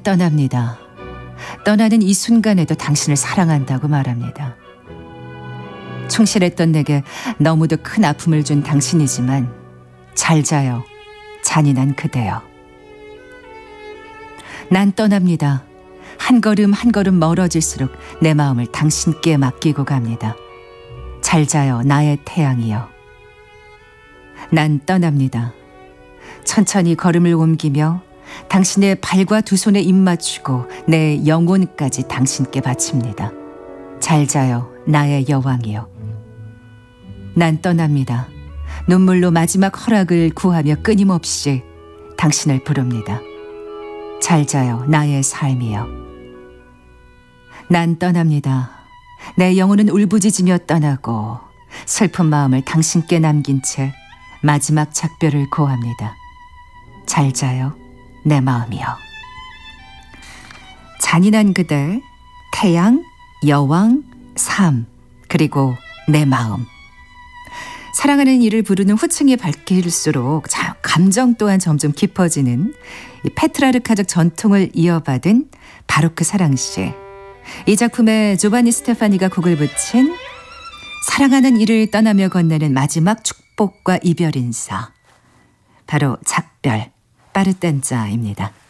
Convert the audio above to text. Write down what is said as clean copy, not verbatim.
떠납니다. 떠나는 이 순간에도 당신을 사랑한다고 말합니다. 충실했던 내게 너무도 큰 아픔을 준 당신이지만 잘 자요, 잔인한 그대여. 난 떠납니다. 한 걸음 한 걸음 멀어질수록 내 마음을 당신께 맡기고 갑니다. 잘 자요, 나의 태양이여. 난 떠납니다. 천천히 걸음을 옮기며 당신의 발과 두 손에 입 맞추고 내 영혼까지 당신께 바칩니다. 잘 자요, 나의 여왕이여. 난 떠납니다. 눈물로 마지막 허락을 구하며 끊임없이 당신을 부릅니다. 잘 자요, 나의 삶이여. 난 떠납니다. 내 영혼은 울부짖으며 떠나고 슬픈 마음을 당신께 남긴 채 마지막 작별을 고합니다. 잘 자요, 내 마음이여. 잔인한 그대, 태양, 여왕, 삶, 그리고 내 마음. 사랑하는 이를 부르는 호칭이 밝힐수록 감정 또한 점점 깊어지는 이 페트라르카적 전통을 이어받은 바로크 사랑시. 이 작품에 조바니 스테파니가 곡을 붙인 사랑하는 이를 떠나며 건네는 마지막 축복과 이별 인사. 바로 작별, 파르텐자입니다.